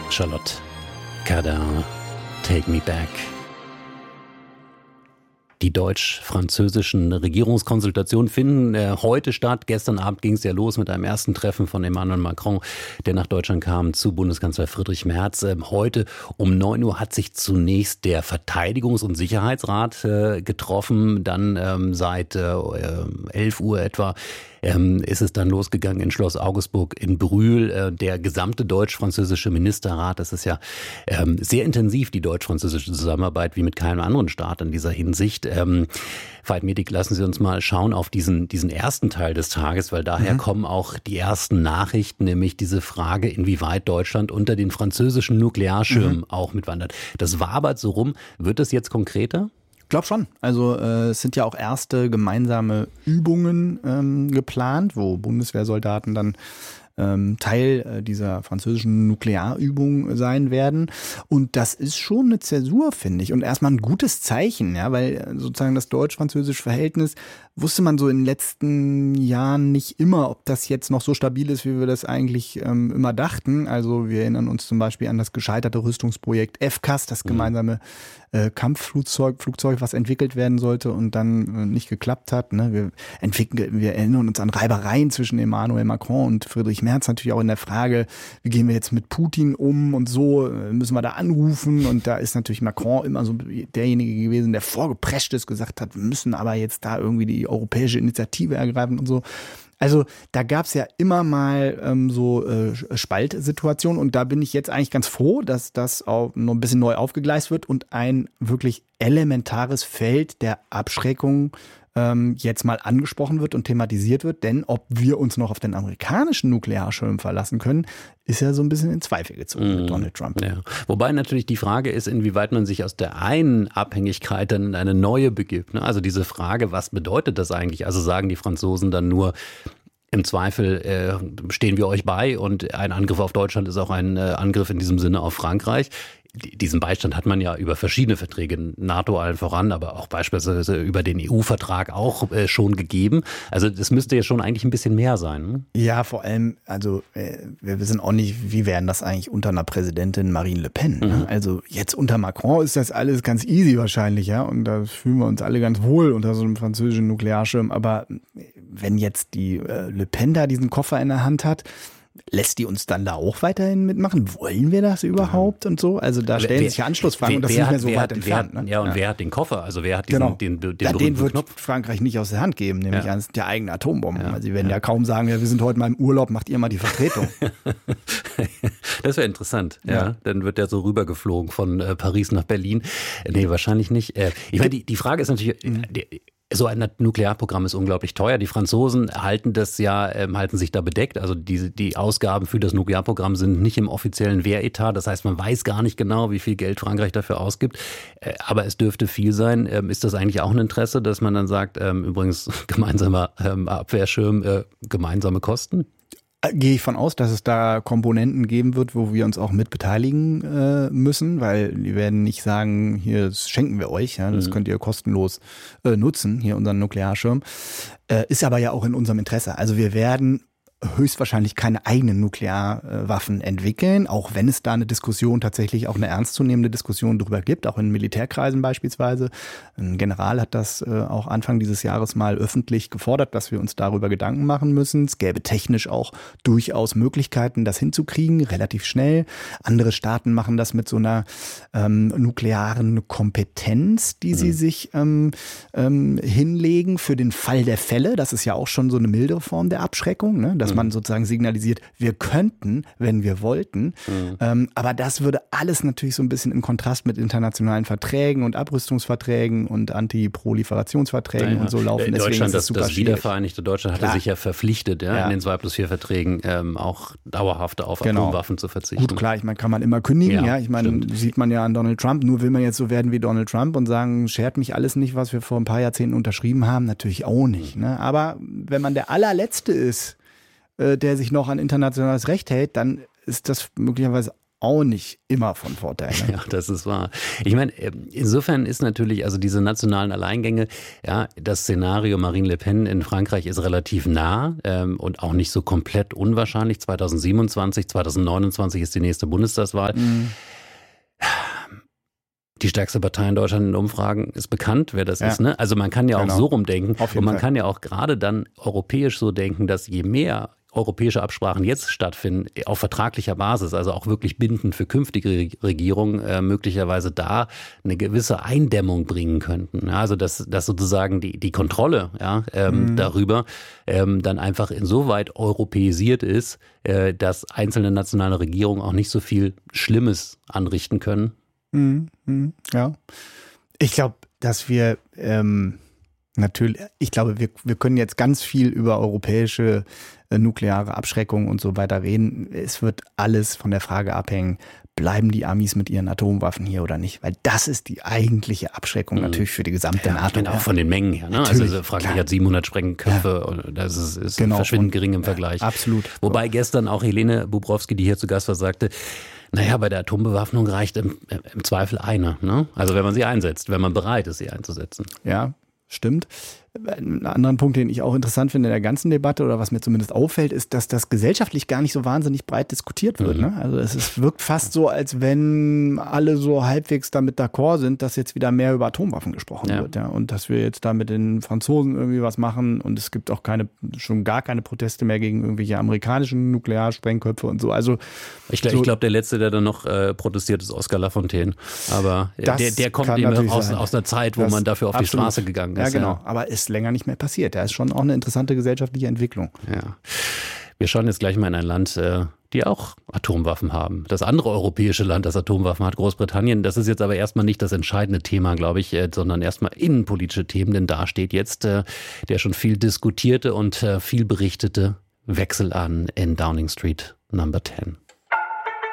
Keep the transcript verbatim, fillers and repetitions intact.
Charlotte Cardin, Take Me Back. Die deutsch-französischen Regierungskonsultationen finden äh, heute statt. Gestern Abend ging es ja los mit einem ersten Treffen von Emmanuel Macron, der nach Deutschland kam, zu Bundeskanzler Friedrich Merz. Ähm, heute um neun Uhr hat sich zunächst der Verteidigungs- und Sicherheitsrat äh, getroffen. Dann ähm, seit äh, elf Uhr etwa ähm, ist es dann losgegangen in Schloss Augusburg in Brühl. Äh, der gesamte deutsch-französische Ministerrat, das ist ja ähm, sehr intensiv, die deutsch-französische Zusammenarbeit, wie mit keinem anderen Staat in dieser Hinsicht. Ähm, Veit Medik, lassen Sie uns mal schauen auf diesen, diesen ersten Teil des Tages, weil daher mhm. kommen auch die ersten Nachrichten, nämlich diese Frage, inwieweit Deutschland unter den französischen Nuklearschirm mhm. auch mitwandert. Das wabert so rum. Wird das jetzt konkreter? Ich glaube schon. Also äh, es sind ja auch erste gemeinsame Übungen ähm, geplant, wo Bundeswehrsoldaten dann ähm, Teil äh, dieser französischen Nuklearübung sein werden. Und das ist schon eine Zäsur, finde ich. Und erstmal ein gutes Zeichen, ja, weil sozusagen das deutsch-französische Verhältnis wusste man so in den letzten Jahren nicht immer, ob das jetzt noch so stabil ist, wie wir das eigentlich ähm, immer dachten. Also wir erinnern uns zum Beispiel an das gescheiterte Rüstungsprojekt F C A S, das gemeinsame äh, Kampfflugzeug, Flugzeug, was entwickelt werden sollte und dann äh, nicht geklappt hat. Ne? Wir entwickeln, wir erinnern uns an Reibereien zwischen Emmanuel Macron und Friedrich Merz, natürlich auch in der Frage, wie gehen wir jetzt mit Putin um und so, äh, müssen wir da anrufen? Und da ist natürlich Macron immer so derjenige gewesen, der vorgeprescht ist, gesagt hat, wir müssen aber jetzt da irgendwie die europäische Initiative ergreifen und so. Also da gab es ja immer mal ähm, so äh, Spaltsituationen und da bin ich jetzt eigentlich ganz froh, dass das auch noch ein bisschen neu aufgegleist wird und ein wirklich elementares Feld der Abschreckung ähm, jetzt mal angesprochen wird und thematisiert wird. Denn ob wir uns noch auf den amerikanischen Nuklearschirm verlassen können, ist ja so ein bisschen in Zweifel gezogen mm, mit Donald Trump. Ja. Wobei natürlich die Frage ist, inwieweit man sich aus der einen Abhängigkeit dann in eine neue begibt. Ne? Also diese Frage, was bedeutet das eigentlich? Also sagen die Franzosen dann nur, im Zweifel äh, stehen wir euch bei und ein Angriff auf Deutschland ist auch ein äh, Angriff in diesem Sinne auf Frankreich. Diesen Beistand hat man ja über verschiedene Verträge, NATO allen voran, aber auch beispielsweise über den E U-Vertrag auch äh, schon gegeben. Also das müsste ja schon eigentlich ein bisschen mehr sein. Ne? Ja, vor allem, also äh, wir wissen auch nicht, wie wären das eigentlich unter einer Präsidentin Marine Le Pen. Mhm. Ne? Also jetzt unter Macron ist das alles ganz easy wahrscheinlich, ja, und da fühlen wir uns alle ganz wohl unter so einem französischen Nuklearschirm. Aber wenn jetzt die äh, Le Pen da diesen Koffer in der Hand hat, lässt die uns dann da auch weiterhin mitmachen? Wollen wir das überhaupt und so? Also da stellen wer, sich ja Anschlussfragen wer, und das ist nicht mehr so weit hat, entfernt. Hat, ne? Ja, und ja. wer hat den Koffer? Also wer hat diesen, genau. den, den, den, ja, den wird Knopf? Frankreich nicht aus der Hand geben, nämlich ja. eines der eigenen Atombomben. Ja. Also sie werden ja. ja kaum sagen, ja, wir sind heute mal im Urlaub, macht ihr mal die Vertretung. Das wäre interessant. Ja. ja, Dann wird der so rübergeflogen von äh, Paris nach Berlin. Nee, wahrscheinlich nicht. Äh, ich meine, die, die Frage ist natürlich, mhm. die, so ein Nuklearprogramm ist unglaublich teuer. Die Franzosen halten das ja, ähm, halten sich da bedeckt. Also die, die Ausgaben für das Nuklearprogramm sind nicht im offiziellen Wehretat. Das heißt, man weiß gar nicht genau, wie viel Geld Frankreich dafür ausgibt. Äh, aber es dürfte viel sein. Ähm, ist das eigentlich auch ein Interesse, dass man dann sagt, ähm, übrigens gemeinsamer ähm, Abwehrschirm, äh, gemeinsame Kosten? Gehe ich von aus, dass es da Komponenten geben wird, wo wir uns auch mit beteiligen äh, müssen, weil die werden nicht sagen, hier, das schenken wir euch, ja, das mhm. könnt ihr kostenlos äh, nutzen, hier unseren Nuklearschirm. Äh, ist aber ja auch in unserem Interesse. Also wir werden höchstwahrscheinlich keine eigenen Nuklearwaffen entwickeln, auch wenn es da eine Diskussion, tatsächlich auch eine ernstzunehmende Diskussion darüber gibt, auch in Militärkreisen beispielsweise. Ein General hat das äh, auch Anfang dieses Jahres mal öffentlich gefordert, dass wir uns darüber Gedanken machen müssen. Es gäbe technisch auch durchaus Möglichkeiten, das hinzukriegen, relativ schnell. Andere Staaten machen das mit so einer ähm, nuklearen Kompetenz, die mhm. sie sich ähm, ähm, hinlegen für den Fall der Fälle. Das ist ja auch schon so eine mildere Form der Abschreckung, ne? Dass man sozusagen signalisiert, wir könnten, wenn wir wollten. Mhm. Ähm, aber das würde alles natürlich so ein bisschen im Kontrast mit internationalen Verträgen und Abrüstungsverträgen und Antiproliferationsverträgen ja, und so laufen. Deswegen Deutschland, das, das wiedervereinigte vereinigte Deutschland hatte Klar. sich ja verpflichtet, ja, ja. in den zwei plus vier Verträgen ähm, auch dauerhaft auf genau. Atomwaffen zu verzichten. Gut, klar, ich meine, kann man immer kündigen. Ja, ja ich meine, sieht man ja an Donald Trump. Nur will man jetzt so werden wie Donald Trump und sagen, schert mich alles nicht, was wir vor ein paar Jahrzehnten unterschrieben haben. Natürlich auch nicht. Ne? Aber wenn man der allerletzte ist, der sich noch an internationales Recht hält, dann ist das möglicherweise auch nicht immer von Vorteil. Ne? Ja, das ist wahr. Ich meine, insofern ist natürlich, also diese nationalen Alleingänge, ja, das Szenario Marine Le Pen in Frankreich ist relativ nah ähm, und auch nicht so komplett unwahrscheinlich. zweitausendsiebenundzwanzig, zweitausendneunundzwanzig ist die nächste Bundestagswahl. Mhm. Die stärkste Partei in Deutschland in Umfragen ist bekannt, wer das ja. ist. Ne? Also man kann ja genau. auch so rumdenken und man Fall. kann ja auch gerade dann europäisch so denken, dass je mehr europäische Absprachen jetzt stattfinden, auf vertraglicher Basis, also auch wirklich bindend für künftige Regierungen, äh, möglicherweise da eine gewisse Eindämmung bringen könnten. Ja, also dass, dass sozusagen die, die Kontrolle ja, ähm, mhm. darüber ähm, dann einfach insoweit europäisiert ist, äh, dass einzelne nationale Regierungen auch nicht so viel Schlimmes anrichten können. Mhm. Mhm. Ja, ich glaube, dass wir ähm, natürlich, ich glaube, wir, wir können jetzt ganz viel über europäische äh, nukleare Abschreckung und so weiter reden. Es wird alles von der Frage abhängen, bleiben die Amis mit ihren Atomwaffen hier oder nicht? Weil das ist die eigentliche Abschreckung mhm. natürlich für die gesamte ja, NATO. Ich meine auch von den Mengen her. Ne? Also Frankreich klar. hat siebenhundert Sprengköpfe, ja. das ist, ist genau. verschwindend gering im Vergleich. Ja, absolut. Wobei so. gestern auch Helene Bubrowski, die hier zu Gast war, sagte, naja, bei der Atombewaffnung reicht im, im Zweifel eine. Ne? Also wenn man sie einsetzt, wenn man bereit ist, sie einzusetzen. Ja, stimmt. Ein anderer Punkt, den ich auch interessant finde in der ganzen Debatte oder was mir zumindest auffällt, ist, dass das gesellschaftlich gar nicht so wahnsinnig breit diskutiert wird. Mhm. Ne? Also es ist, wirkt fast so, als wenn alle so halbwegs damit d'accord sind, dass jetzt wieder mehr über Atomwaffen gesprochen ja. wird. Ja? Und dass wir jetzt da mit den Franzosen irgendwie was machen und es gibt auch keine, schon gar keine Proteste mehr gegen irgendwelche amerikanischen Nuklearsprengköpfe und so. Also Ich glaube, so, glaub, der Letzte, der da noch äh, protestiert, ist Oskar Lafontaine. Aber der, der kommt eben aus, aus einer Zeit, wo das man dafür auf absolut. die Straße gegangen ist. Ja, genau. Ja. Aber ist länger nicht mehr passiert. Da ist schon auch eine interessante gesellschaftliche Entwicklung. Ja. Wir schauen jetzt gleich mal in ein Land, die auch Atomwaffen haben. Das andere europäische Land, das Atomwaffen hat, Großbritannien. Das ist jetzt aber erstmal nicht das entscheidende Thema, glaube ich, sondern erstmal innenpolitische Themen. Denn da steht jetzt der schon viel diskutierte und viel berichtete Wechsel an in Downing Street Number zehn.